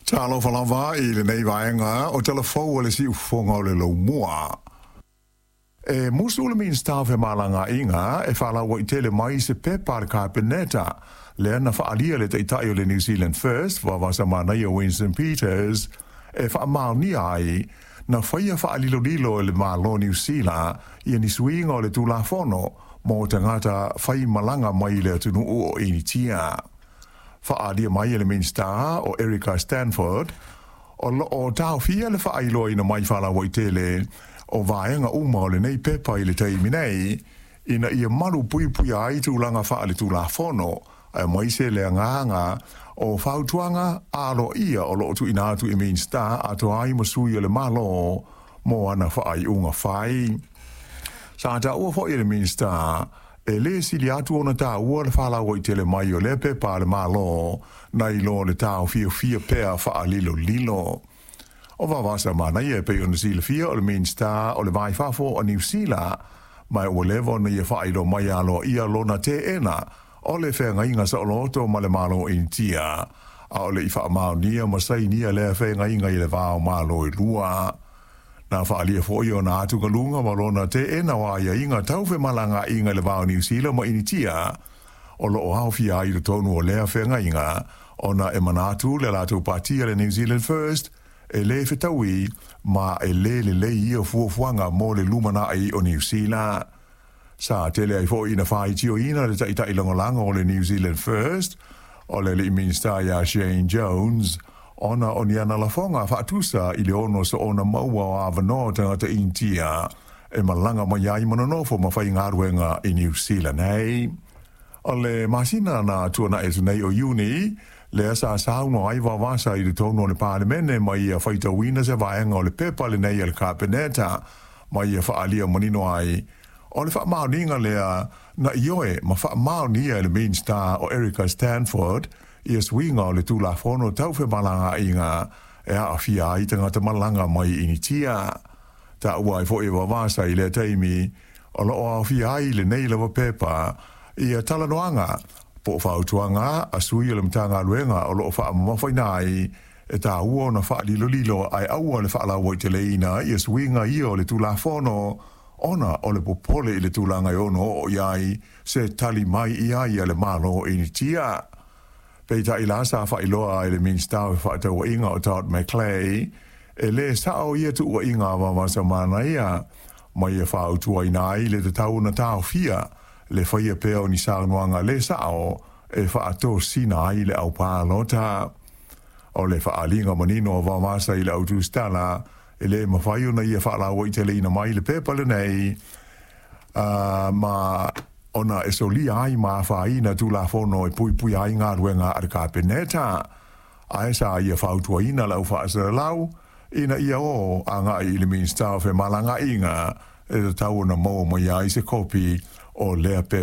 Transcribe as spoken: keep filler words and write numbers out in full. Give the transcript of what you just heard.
Talo falava i le nei vaenga o telefon wale si ufonga o le lo mua. E musu le min staff e malanga inga e fala wa i tele mai se pepa le kabineta le ana fa alia le taitai o le New Zealand First wa wasa mana i o Winston Peters e fa mau ni ai na faia fa alilo lilo le malo New Zealand i ni swinga o le tulafono mo tangata fai malanga mai le tunu o initia. Fa adia mai le minsta o Erica Stanford o lo o tau fia le fa ailo ina mai fala waitele o vaenga uma le nei pepa i le taimi nei ina ia maru pui pui ai tu langa fa ale tu la fono ai mai se le nganga o fautuanga alo ia o lo tu ina tu i minsta ato ai masui le malo mo ana fa ai unga fai sa ta o fo i le minsta e le sili atu ona ta ua le fala o i tele mai o le pepa le malo na i lo le tau fia fia pea fa lilo lilo. O va vasa mana i e pe ona sila fia o le minsta o le vai fafo o New Zealand mai o levo na i e fa ilo mai alo ia lo na te ena o le whenga inga sa o loto ma le malo in tia a o le i fa mao nia ma sai nia le whenga inga i le vao malo i lua. Na fa alia fo yo na atu kalunga malona te e na wa ia inga taufe malanga inga le vao New Zealand ma initia o lo o hau fia i le tonu o lea whenga inga o na e manatu le latu patia le New Zealand First e le whetaui ma e le le le i o fuafuanga mo le lumana ai o New Zealand. Sa tele ai fo ina whai tio ina le taita ilongolanga o le New Zealand First o le li minsta ya Shane Jones ona o ni ana la fonga fa tusa i le ono so ona maua o avano tanga te intia e malanga mai ai manonofo ma fai ngaruenga i New Zealand hei. O le masina na tuana e tunei o uni le asa sauno ai wa wasa i le tono le parlemene mai a faita wina se vaenga o le pepa le nei al kabineta mai a fa alia manino ai o le fa mauninga lea na ioe ma fa maunia le minsta o Erica Stanford i e swinga o le tula fono taufe malanga inga e a fia i tanga te malanga mai initia. Ta ua i fo e wawasa i le teimi o lo o a fia i le nei lewa pepa i a talanoanga po whautuanga a sui le mtanga luenga o lo o wha mawhainai e ta ua na wha lilo lilo ai aua le wha la wai te leina i e swinga i o le tula fono ona o le popole i le tulanga i ono o iai se tali mai i ai le malo initia. Peita i lasa fa iloa i le minsta o fa tau inga o Todd McClay e le sao ia tu ua inga wa wasa mana ia mai e fa utua ina i le te tau na tau fia le whaia peo ni saunuanga le sao e fa ato sina i le au pālota o le fa alinga manino wa wasa i le au tūstala e le mawhaio na ia fa lawa i te le ina mai le pepa le nei uh, ma ona e soli ai ma fa ina tu la fono e pui pui ai ngā ruenga ar kabineta a esa ia fautua ina lau fa asa lau ina ia o anga i le minsta fe malanga inga e tau na mo mo ia i se kopi o lea pe